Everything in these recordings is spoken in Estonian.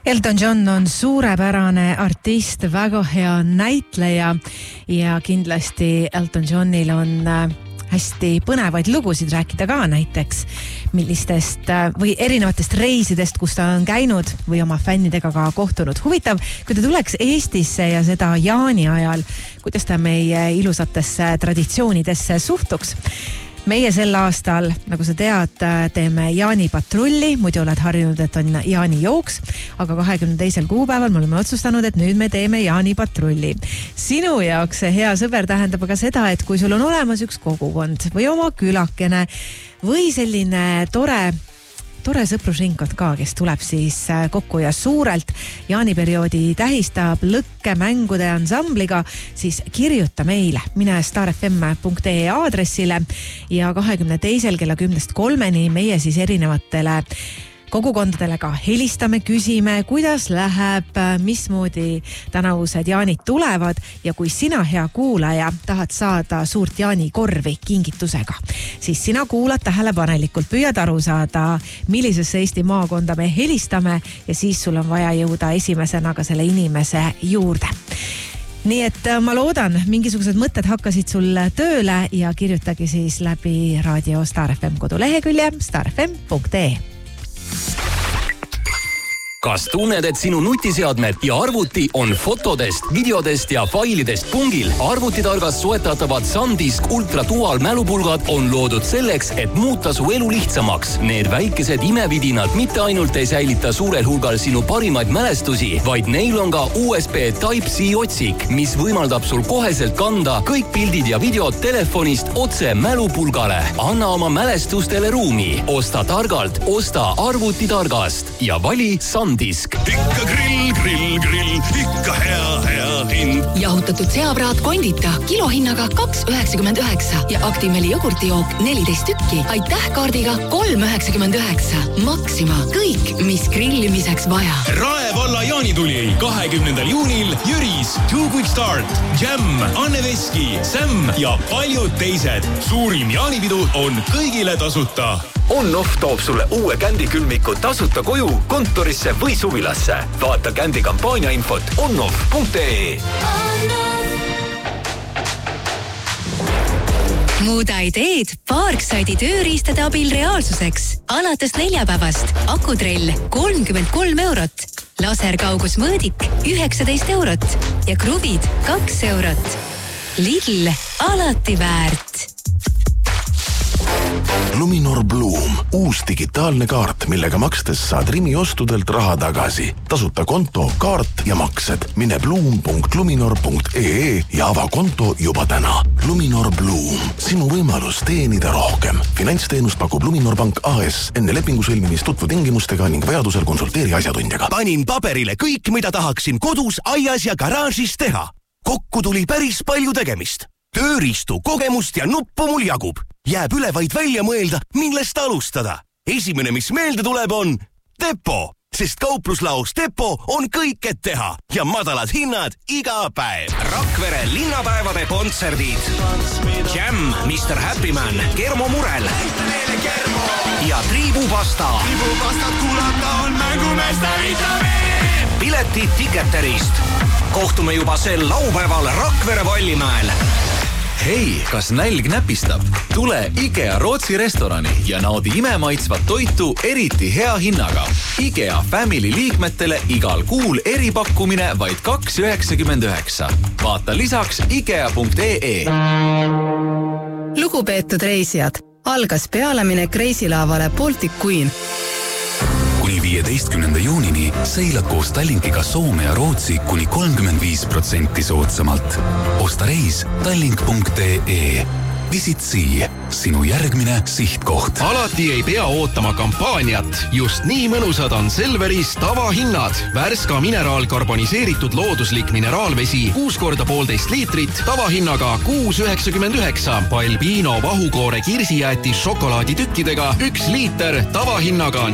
Elton John on suurepärane artist, väga hea näitleja ja kindlasti Elton Johnil on hästi põnevaid lugusid rääkida ka, näiteks millistest või erinevatest reisidest, kus ta on käinud või oma fännidega ka kohtunud. Huvitav, kui ta tuleks Eestisse ja seda jaani ajal, kuidas ta meie ilusatesse traditsioonidesse suhtuks. Meie sel aastal, nagu sa tead, teeme Jaani patrulli, muidu oled harjunud, et on Jaani jooks, aga 22. kuupäeval me oleme otsustanud, et nüüd me teeme Jaani patrulli. Sinu jaoks see hea sõber tähendab aga seda, et kui sul on olemas üks kogukond või oma külakene või selline tore sõprusringkond ka, kes tuleb siis kokku ja suurelt jaaniperioodi tähistab lõkkemängude ansambliga, siis kirjuta meile, mine starfm.ee aadressile ja 22. kella 10:03 meie siis erinevatele kogukondadele ka helistame, küsime, kuidas läheb, mismoodi tänavused jaanid tulevad ja kui sina, hea kuulaja, tahad saada suurt jaanikorvi kingitusega, siis sina kuulad tähelepanelikult, püüad aru saada, millisesse Eesti maakonda me helistame ja siis sul on vaja jõuda esimesena ka selle inimese juurde. Nii et ma loodan, mingisugused mõtted hakkasid sul tööle ja kirjutagi siis läbi raadio Star FM kodulehekülje starfm.ee. Kas tunned, et sinu nutiseadmed ja arvuti on fotodest, videodest ja failidest pungil? Arvutitargast soetatavad SanDisk Ultra Dual mälupulgad on loodud selleks, et muuta su elu lihtsamaks. Need väikesed imevidinad mitte ainult ei säilita suurel hulgal sinu parimaid mälestusi, vaid neil on ka USB Type-C otsik, mis võimaldab sul koheselt kanda kõik pildid ja videod telefonist otse mälupulgale. Anna oma mälestustele ruumi. Osta targalt, osta arvutitargast ja vali SanDisk. Ikka grill, ikka hea hind. Jahutatud seapraat kondita kilohinnaga 2,99 ja Actimeli jogurtijook 14 tükki. Aitäh kaardiga 3,99. Maxima, kõik, mis grillimiseks vaja. Rae valla jaanituli 20. juunil Jüris, Two Quick Start, Jam, Anne Veski, Sam ja paljud teised. Suurim jaanipidu on kõigile tasuta. On-Off toob sulle uue kändikülmiku tasuta koju, kontorisse või suvilasse. Vaata kändi kampaania infot onoff.ee. Muuda ideed Parkside'i tööriistade abil reaalsuseks. Alates neljapäevast akutrell 33 eurot, laserkaugusmõõdik 19 eurot ja kruvid 2 eurot. Lidl, alati väärt. Luminor Bloom, uus digitaalne kaart, millega makstes saad Rimi ostudelt raha tagasi. Tasuta konto, kaart ja maksed. Mine bloom.luminor.ee ja ava konto juba täna. Luminor Bloom, sinu võimalus teenida rohkem. Finantsteenust pakub Luminor Pank AS. Enne lepingu sõlmimist tutvu tingimustega ning vajadusel konsulteeri asjatundjaga. Panin paberile kõik, mida tahaksin kodus, aias ja garaažis teha. Kokku tuli päris palju tegemist. Tööriistu, kogemust ja nuppu mul jagub. Jääb üle vaid välja mõelda, millest alustada. Esimene, mis meelde tuleb, on Depo, sest kaupluslaos Depo on kõik, et teha ja madalad hinnad iga päev. Rakvere linnapäevade kontserdid. Jam, Mr. Happy Man, Kermo Murel ja Triibupasta. Triibupastat kuulata on mängumestarid. Piletid Ticketerist. Kohtume juba sel laupäeval Rakvere Vallimäel. Hei, kas nälg näpistab? Tule IKEA Rootsi restorani ja naudi imemaitsvat toitu eriti hea hinnaga. IKEA Family liikmetele igal kuul eripakkumine vaid 2,99. Vaata lisaks IKEA.ee. Lugupeetud reisijad, algas pealeminek reisilaavale Baltic Queen. Kuni 15. juunini seilad koos Tallinkiga Soome ja Rootsi kuni 35% soodsamalt. Osta reis tallink.ee. Visit Sea, sinu järgmine sihtkoht. Alati ei pea ootama kampaaniat. Just nii mõnusad on Selveris tavahinnad. Värska mineraalkarboniseeritud looduslik mineraalvesi 6x1,5 liitrit tavahinnaga 6,99. Balbino vahukoore kirsijäätis šokolaaditükkidega 1 liiter tavahinnaga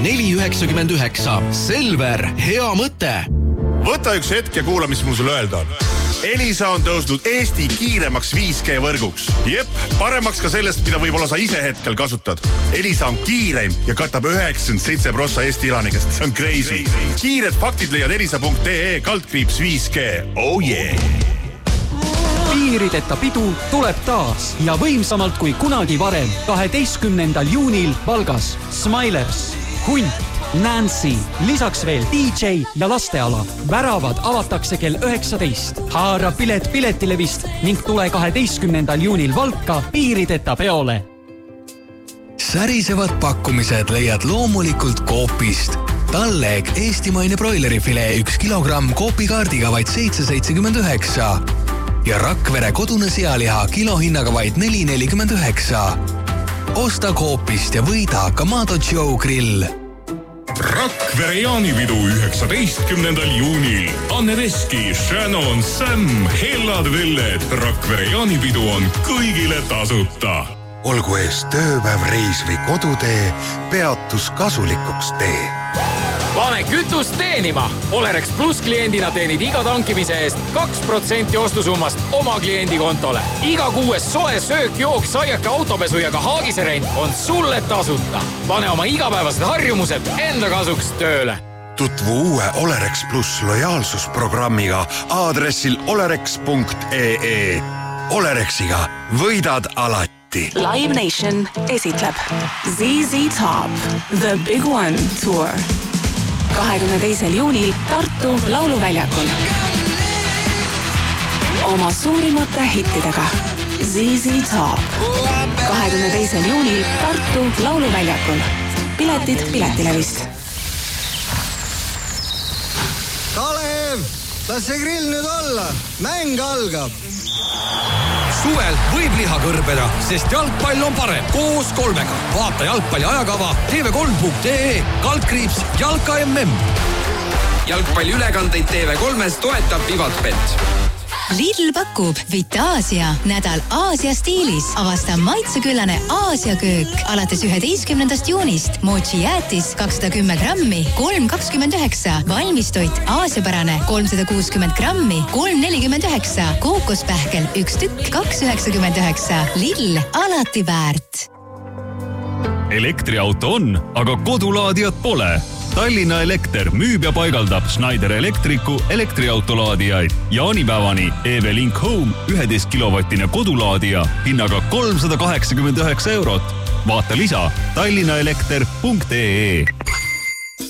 4,99. Selver, hea mõte. Võta üks hetk ja kuula, mis mul sulle öelda on. Elisa on tõusnud Eesti kiiremaks 5G võrguks. Jep, paremaks ka sellest, mida võib-olla sa ise hetkel kasutad. Elisa on kiireim ja katab 97% Eesti elanikest. See on crazy. Kiired faktid leiad elisa.ee/5G. Oh yeah! Piirideta pidu tuleb taas ja võimsamalt kui kunagi varem 12. juunil Valgas. Smilers, Hunt, Nancy, lisaks veel DJ ja lasteala. Väravad avatakse kell 19. Haara pilet piletilevist ning tule 12. juunil Valka piirideta peole. Särisevad pakkumised leiad loomulikult Coopist. Talleg eestimaine broilerifilee 1 kilogramm Coopikaardiga vaid 7,79 ja Rakvere kodune sealiha kilohinnaga vaid 4,49. Osta Coopist ja võida Kamado Joe grill. Rakvere jaanipidu 19. juunil. Anne Veski, Shannon, Sam, Hellad Velled. Rakvere jaanipidu on kõigile tasuta. Olgu ees tööpäev, reis või kodutee, peatus kasulikuks tee. Pane kütust teenima! Olerex Plus kliendina teenid iga tankimise eest 2% ostusummast oma kliendi kontole. Iga kuues soe söök, jook, saiake, autopesu ja ka haagiserent on sulle tasuta. Pane oma igapäevased harjumused enda kasuks tööle. Tutvu uue Olerex Plus lojaalsusprogrammiga aadressil olerex.ee. Olerexiga võidad alati. Live Nation esitleb ZZ Top The Big One Tour 22. juunil Tartu Lauluväljakul. Oma suurimate hittidega ZZ Top 22. juunil Tartu Lauluväljakul. Piletid piletilevist. Kalev, las see grill nüüd olla. Mäng algab. Suvel võib liha kõrbeda, sest jalgpall on parem koos 3-ga. Vaata jalgpalli ajakava tv3.ee/Jalka MM. Jalgpalliülekandeid TV3-s toetab Vivatbet. Lidl pakub Vitaasia nädal Aasia stiilis. Avasta maitseküllane Aasia köök. Alates 11. juunist mochi jäätis 210 grammi, 3,29. Valmistoit aasiapärane 360 grammi, 3,49. Kookospähkel 1 tükk, 2,99. Lidl alati väärt. Elektriauto on, aga kodulaadijat pole. Tallinna Elekter müüb ja paigaldab Schneider Electricu elektriautolaadijaid. Jaanipäevani EV-Link Home 11 kilovatine kodulaadija hinnaga 389 €. Vaata lisa tallinnaelekter.ee.